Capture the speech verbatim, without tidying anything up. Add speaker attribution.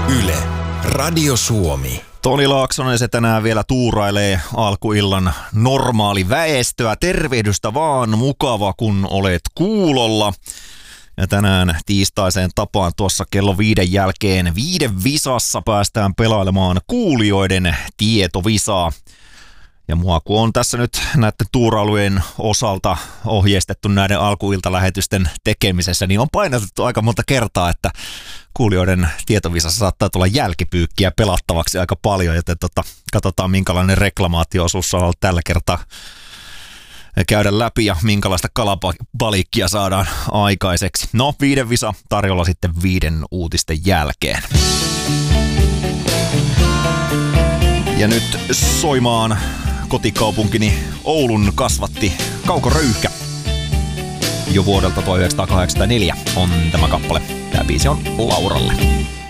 Speaker 1: Yle, Radio Suomi.
Speaker 2: Toni Laaksonen se tänään vielä tuurailee alkuillan normaali väestöä. Tervehdystä vaan, mukava kun olet kuulolla. Ja tänään tiistaiseen tapaan tuossa kello viiden jälkeen viiden visassa päästään pelailemaan kuulijoiden tietovisaa. Ja mua kun on tässä nyt näiden tuurailujen osalta ohjeistettu näiden alkuiltalähetysten tekemisessä, niin on painotettu aika monta kertaa, että kuulijoiden tietovisassa saattaa tulla jälkipyykkiä pelattavaksi aika paljon, joten tota, katsotaan minkälainen reklamaatio-osuus on ollut tällä kertaa käydä läpi ja minkälaista kalapalikkia saadaan aikaiseksi. No, viiden visa tarjolla sitten viiden uutisten jälkeen. Ja nyt soimaan kotikaupunkini Oulun kasvatti Kauko Röyhkä. Jo vuodelta tuhatyhdeksänsataakahdeksankymmentäneljä on tämä kappale. Tämä biisi on Lauralle.